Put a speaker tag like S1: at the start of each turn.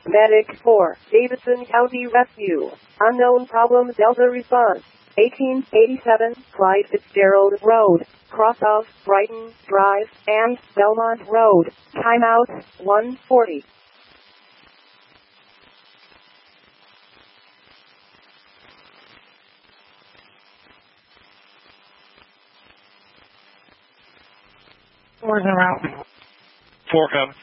S1: Medic 4, Davidson County Rescue. Unknown problem Delta response. 1887, Clyde Fitzgerald Road, cross of Brighton Drive and Belmont Road. Timeout 1:40.
S2: Where's the route?
S3: 4 coming.